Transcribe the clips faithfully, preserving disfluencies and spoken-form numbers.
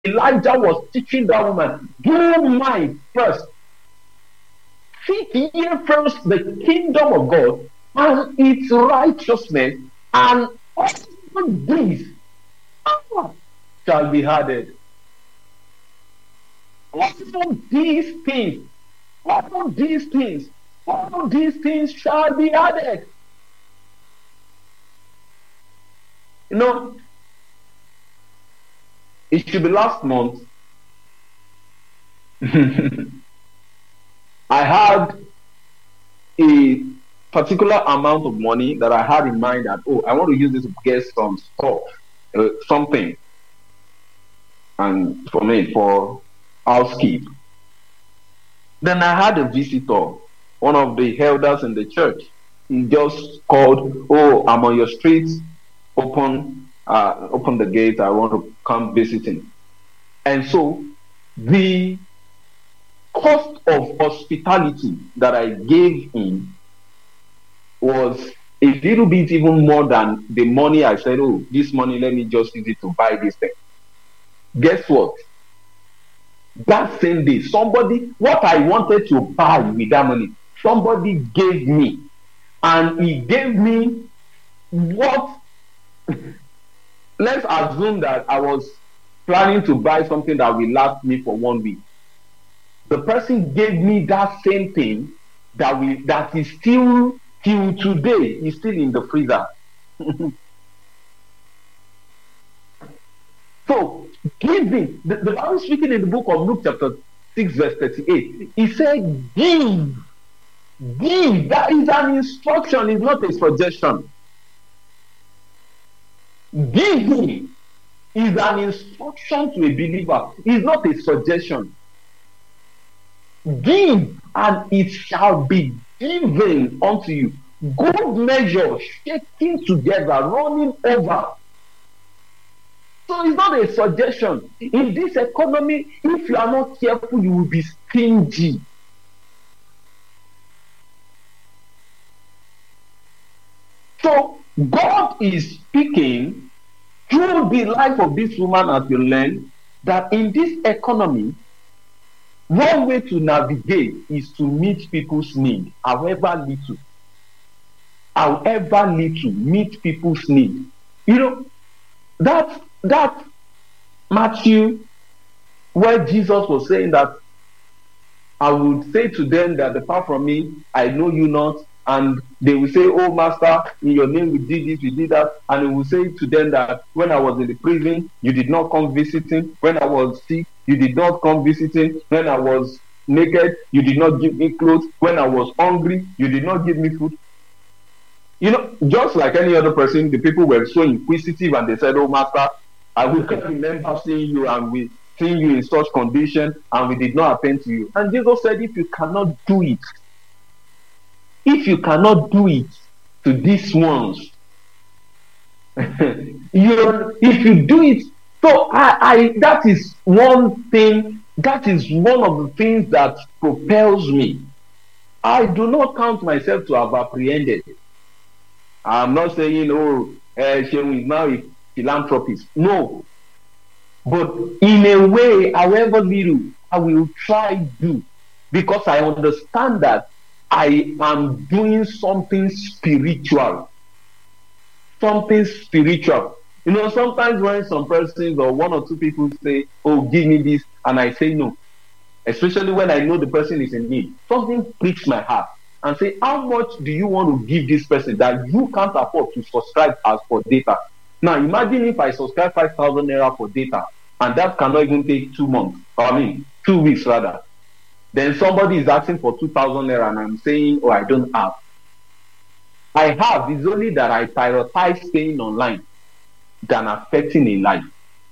Elijah was teaching that woman, do mine first. Seek ye first the kingdom of God and its righteousness, and all these shall be added. All these things, all these things, all these things shall be added. You know, it should be last month. I had a particular amount of money that I had in mind that, oh, I want to use this to get some stuff, uh, something, and for me, for housekeep. Then I had a visitor, one of the elders in the church. He just called, oh, I'm on your street, open, uh, open the gate, I want to come visiting. And so the cost of hospitality that I gave him was a little bit even more than the money I said, oh, this money, let me just use it to buy this thing. Guess what? That same day, somebody, what I wanted to buy with that money, somebody gave me. And he gave me what? Let's assume that I was planning to buy something that will last me for one week. The person gave me that same thing that we that is still till today is still in the freezer. So giving, the, the Bible speaking in the book of Luke chapter six verse thirty-eight, he said, give, give. That is an instruction, it's not a suggestion. Giving is an instruction to a believer, it's not a suggestion. Give, and it shall be given unto you. Good measure, shaking together, running over. So it's not a suggestion. In this economy, if you are not careful, you will be stingy. So God is speaking through the life of this woman, as you learn, that in this economy, one way to navigate is to meet people's need, however little. However little, meet people's need. You know, that that Matthew, where Jesus was saying that I would say to them that depart from me, I know you not, and they will say, oh master, in your name we did this, we did that, and he will say to them that when I was in the prison, you did not come visiting, when I was sick, you did not come visiting, when I was naked, you did not give me clothes, when I was hungry, you did not give me food. You know, just like any other person, the people were so inquisitive and they said, oh master, I will not remember seeing you and we seeing you in such condition and we did not attend to you. And Jesus said, if you cannot do it, if you cannot do it to these ones, you if you do it, so I, I that is one thing, that is one of the things that propels me. I do not count myself to have apprehended. I'm not saying, oh, uh, Shehu is now a philanthropist. No. But in a way, however little, I will try do, because I understand that I am doing something spiritual. Something spiritual. You know, sometimes when some persons or one or two people say, oh, give me this, and I say no, especially when I know the person is in need, something pricks my heart and say, how much do you want to give this person that you can't afford to subscribe as for data? Now, imagine if I subscribe five thousand naira for data, and that cannot even take two months, or I mean, two weeks rather. Then somebody is asking for two thousand naira, and I'm saying, oh, I don't have. I have, it's only that I prioritize staying online than affecting a life.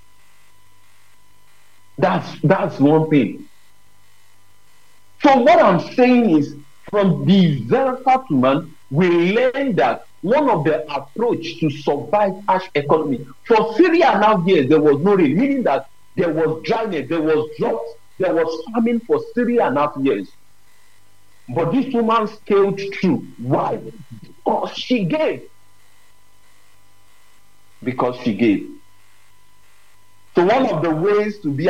That's, that's one thing. So what I'm saying is, from the Zarephath woman, we learn that one of the approach to survive harsh economy, for three and a half years, there was no rain, meaning that there was dryness, there was drought, there was famine for three and a half years. But this woman scaled through. Why? Because she gave. Because she gave. So one of the ways to be